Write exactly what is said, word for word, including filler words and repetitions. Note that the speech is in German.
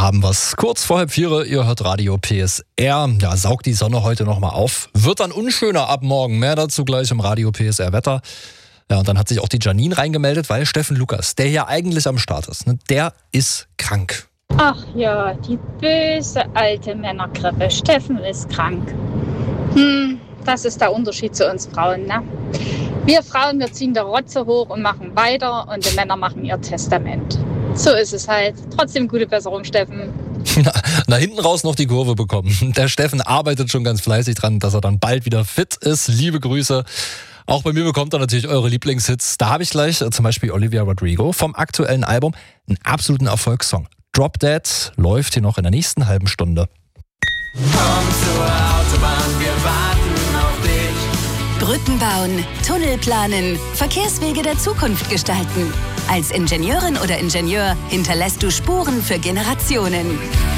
haben wir's. Kurz vor halb vier, ihr hört Radio P S R. Ja, saugt die Sonne heute nochmal auf. Wird dann unschöner ab morgen. Mehr dazu gleich im Radio P S R Wetter. Ja, und dann hat sich auch die Janine reingemeldet, weil Steffen Lukas, der hier eigentlich am Start ist, ne, der ist krank. Ach ja, die böse alte Männergrippe. Steffen ist krank. Hm, das ist der Unterschied zu uns Frauen, ne? Wir Frauen, wir ziehen der Rotze hoch und machen weiter und die Männer machen ihr Testament. So ist es halt. Trotzdem gute Besserung, Steffen. Na, nach hinten raus noch die Kurve bekommen. Der Steffen arbeitet schon ganz fleißig dran, dass er dann bald wieder fit ist. Liebe Grüße. Auch bei mir bekommt er natürlich eure Lieblingshits. Da habe ich gleich äh, zum Beispiel Olivia Rodrigo vom aktuellen Album. Einen absoluten Erfolgssong. Drop Dead läuft hier noch in der nächsten halben Stunde. Komm zur Autobahn, wir warten auf dich. Brücken bauen, Tunnel planen, Verkehrswege der Zukunft gestalten. Als Ingenieurin oder Ingenieur hinterlässt du Spuren für Generationen.